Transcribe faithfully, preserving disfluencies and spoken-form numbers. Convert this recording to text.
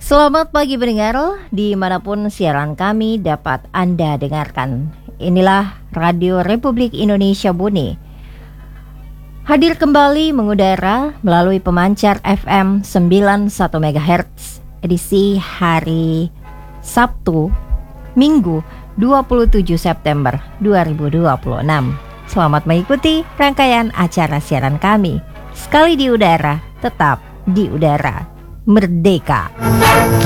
Selamat pagi pendengar, dimanapun siaran kami dapat Anda dengarkan. Inilah Radio Republik Indonesia Bone. Hadir kembali mengudara melalui pemancar F M sembilan puluh satu megahertz edisi hari Sabtu, Minggu dua puluh tujuh September dua ribu dua puluh enam. Selamat mengikuti rangkaian acara siaran kami. Sekali di udara, tetap di udara. Merdeka.